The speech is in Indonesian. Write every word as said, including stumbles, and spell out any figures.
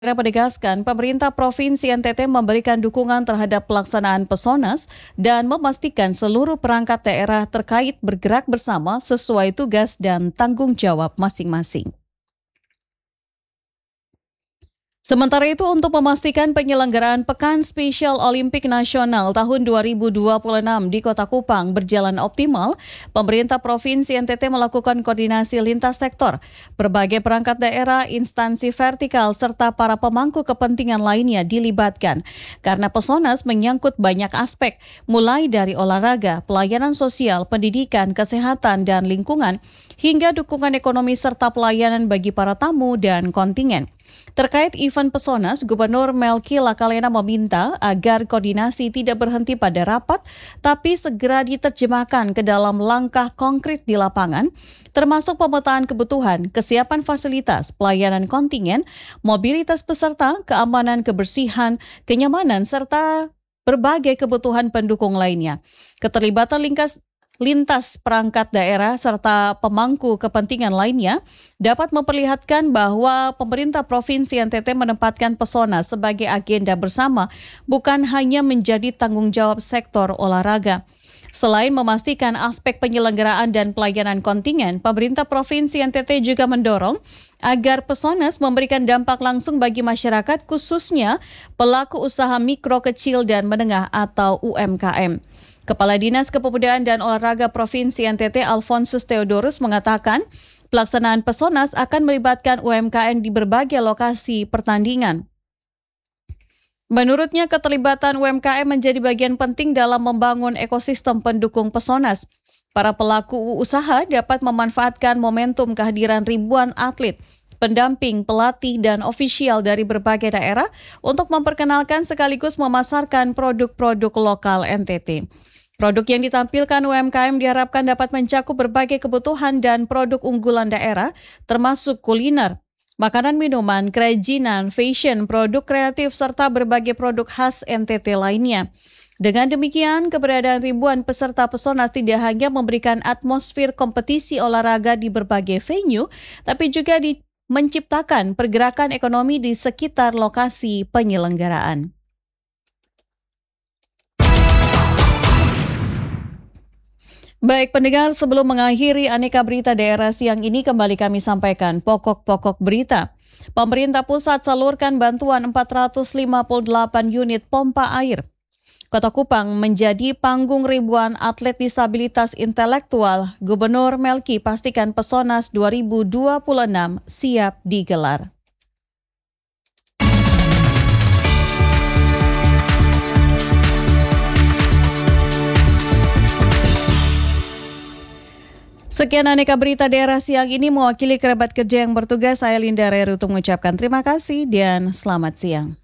Daerah menegaskan pemerintah Provinsi N T T memberikan dukungan terhadap pelaksanaan Pesonas dan memastikan seluruh perangkat daerah terkait bergerak bersama sesuai tugas dan tanggung jawab masing-masing. Sementara itu, untuk memastikan penyelenggaraan Pekan Spesial Olimpik Nasional tahun dua ribu dua puluh enam di Kota Kupang berjalan optimal, pemerintah Provinsi N T T melakukan koordinasi lintas sektor. Berbagai perangkat daerah, instansi vertikal, serta para pemangku kepentingan lainnya dilibatkan. Karena Pesonas menyangkut banyak aspek, mulai dari olahraga, pelayanan sosial, pendidikan, kesehatan, dan lingkungan, hingga dukungan ekonomi serta pelayanan bagi para tamu dan kontingen. Terkait event Pesonas, Gubernur Melki Lakalena meminta agar koordinasi tidak berhenti pada rapat, tapi segera diterjemahkan ke dalam langkah konkret di lapangan, termasuk pemetaan kebutuhan, kesiapan fasilitas, pelayanan kontingen, mobilitas peserta, keamanan, kebersihan, kenyamanan, serta berbagai kebutuhan pendukung lainnya. Keterlibatan linkas lintas perangkat daerah serta pemangku kepentingan lainnya dapat memperlihatkan bahwa pemerintah Provinsi N T T menempatkan Pesonas sebagai agenda bersama, bukan hanya menjadi tanggung jawab sektor olahraga. Selain memastikan aspek penyelenggaraan dan pelayanan kontingen, pemerintah Provinsi N T T juga mendorong agar Pesonas memberikan dampak langsung bagi masyarakat, khususnya pelaku usaha mikro, kecil, dan menengah atau U M K M. Kepala Dinas Kepemudaan dan Olahraga Provinsi N T T Alfonsus Theodorus mengatakan pelaksanaan Pesonas akan melibatkan U M K M di berbagai lokasi pertandingan. Menurutnya, keterlibatan U M K M menjadi bagian penting dalam membangun ekosistem pendukung Pesonas. Para pelaku usaha dapat memanfaatkan momentum kehadiran ribuan atlet, pendamping, pelatih, dan ofisial dari berbagai daerah untuk memperkenalkan sekaligus memasarkan produk-produk lokal N T T. Produk yang ditampilkan U M K M diharapkan dapat mencakup berbagai kebutuhan dan produk unggulan daerah, termasuk kuliner, makanan minuman, kerajinan, fashion, produk kreatif, serta berbagai produk khas N T T lainnya. Dengan demikian, keberadaan ribuan peserta Pesonas tidak hanya memberikan atmosfer kompetisi olahraga di berbagai venue, tapi juga di menciptakan pergerakan ekonomi di sekitar lokasi penyelenggaraan. Baik pendengar, sebelum mengakhiri Aneka Berita Daerah siang ini, kembali kami sampaikan pokok-pokok berita. Pemerintah pusat salurkan bantuan empat ratus lima puluh delapan unit pompa air. Kota Kupang menjadi panggung ribuan atlet disabilitas intelektual. Gubernur Melki pastikan Pesonas dua ribu dua puluh enam siap digelar. Sekian Aneka Berita Daerah siang ini, mewakili kerabat kerja yang bertugas, saya Linda Reru untuk mengucapkan terima kasih dan selamat siang.